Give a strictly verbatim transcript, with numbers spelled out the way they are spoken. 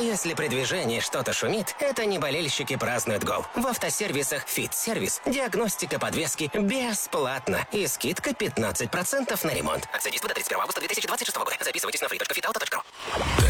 Если при движении что-то шумит, это не болельщики празднуют гол. В автосервисах «Фит-сервис» диагностика подвески бесплатно и скидка пятнадцать процентов на ремонт. Акция действует до тридцать первого августа две тысячи двадцать шестого года. Записывайтесь на free точка fit auto точка ru.